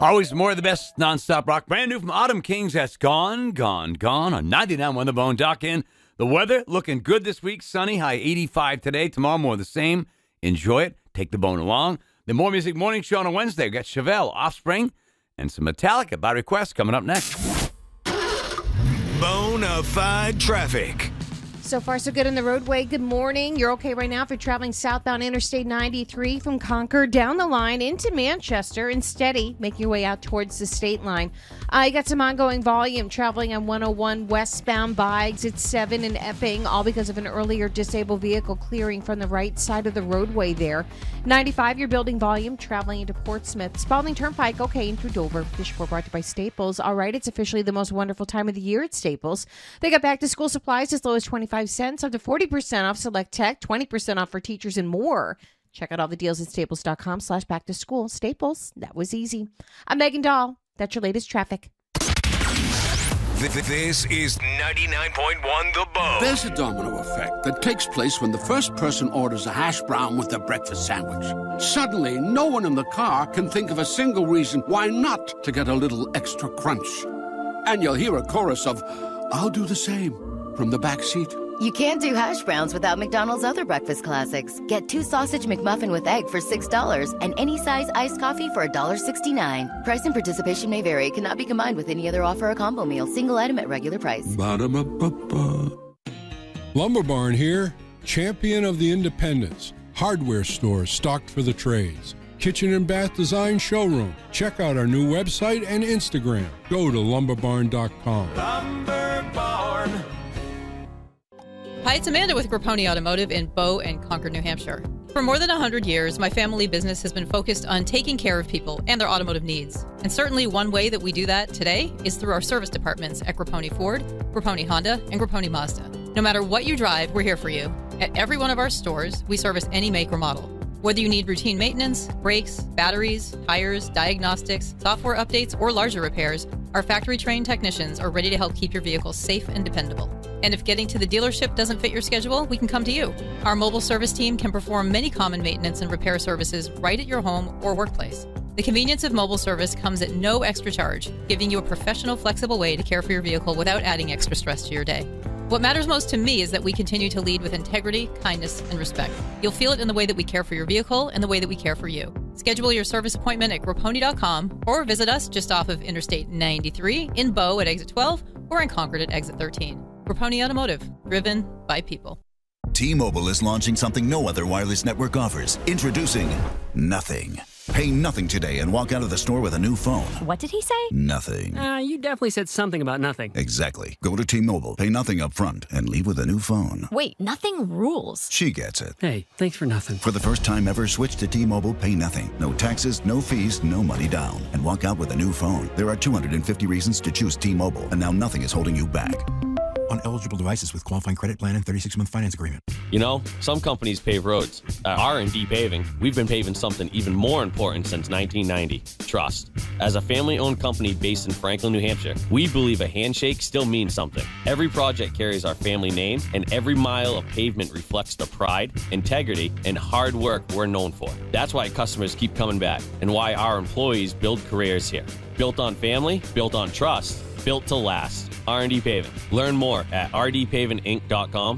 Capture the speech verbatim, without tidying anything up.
Always more of the best nonstop rock. Brand new from Autumn Kings. That's Gone, Gone, Gone on ninety-nine when the Bone Dock in. The weather looking good this week. Sunny, high eighty-five today. Tomorrow more of the same. Enjoy it. Take the bone along. The More Music Morning Show on a Wednesday. We've got Chevelle, Offspring, and some Metallica by request coming up next. Bonafide traffic. So far, so good on the roadway. Good morning. You're okay right now if you're traveling southbound Interstate ninety-three from Concord down the line into Manchester and steady, making your way out towards the state line. I uh, got some ongoing volume traveling on one oh one westbound by Exit seven in Epping, all because of an earlier disabled vehicle clearing from the right side of the roadway there. ninety-five, you're building volume traveling into Portsmouth. Spalding Turnpike, okay, in through Dover. This report brought to you by Staples. All right, it's officially the most wonderful time of the year at Staples. They got back to school supplies as low as twenty-five cents, up to forty percent off select tech, twenty percent off for teachers and more. Check out all the deals at staples.com slash back to school. Staples, that was easy. I'm Megan Dahl. That's your latest traffic. This is ninety-nine point one The Bone. There's a domino effect that takes place when the first person orders a hash brown with their breakfast sandwich. Suddenly, no one in the car can think of a single reason why not to get a little extra crunch. And you'll hear a chorus of, "I'll do the same," from the back seat. You can't do hash browns without McDonald's other breakfast classics. Get two sausage McMuffin with egg for six dollars and any size iced coffee for one dollar and sixty-nine cents. Price and participation may vary. Cannot be combined with any other offer or combo meal. Single item at regular price. Ba-da-ba-ba-ba. Lumber Barn here, champion of the independents. Hardware stores stocked for the trades. Kitchen and bath design showroom. Check out our new website and Instagram. Go to lumber barn dot com. Lumber Barn. Hi, it's Amanda with Grapponi Automotive in Bow and Concord, New Hampshire. For more than one hundred years, my family business has been focused on taking care of people and their automotive needs. And certainly one way that we do that today is through our service departments at Grapponi Ford, Grapponi Honda, and Grapponi Mazda. No matter what you drive, we're here for you. At every one of our stores, we service any make or model. Whether you need routine maintenance, brakes, batteries, tires, diagnostics, software updates, or larger repairs, our factory-trained technicians are ready to help keep your vehicle safe and dependable. And if getting to the dealership doesn't fit your schedule, we can come to you. Our mobile service team can perform many common maintenance and repair services right at your home or workplace. The convenience of mobile service comes at no extra charge, giving you a professional, flexible way to care for your vehicle without adding extra stress to your day. What matters most to me is that we continue to lead with integrity, kindness, and respect. You'll feel it in the way that we care for your vehicle and the way that we care for you. Schedule your service appointment at grapponi dot com or visit us just off of Interstate ninety-three in Bow at exit twelve or in Concord at exit thirteen. Grapponi Automotive, driven by people. T-Mobile is launching something no other wireless network offers. Introducing Nothing. Pay nothing today and walk out of the store with a new phone. What did he say? Nothing. Uh, you definitely said something about nothing. Exactly. Go to T-Mobile, pay nothing up front, and leave with a new phone. Wait, nothing rules. She gets it. Hey, thanks for nothing. For the first time ever, switch to T-Mobile, pay nothing. No taxes, no fees, no money down. And walk out with a new phone. There are two hundred fifty reasons to choose T-Mobile, and now nothing is holding you back. On eligible devices with qualifying credit plan and thirty-six month finance agreement. You know, some companies pave roads. At R and D Paving, we've been paving something even more important since nineteen ninety, trust. As a family-owned company based in Franklin, New Hampshire, we believe a handshake still means something. Every project carries our family name, and every mile of pavement reflects the pride, integrity, and hard work we're known for. That's why customers keep coming back, and why our employees build careers here. Built on family, built on trust, built to last. R and D Paving. Learn more at r d paving inc dot com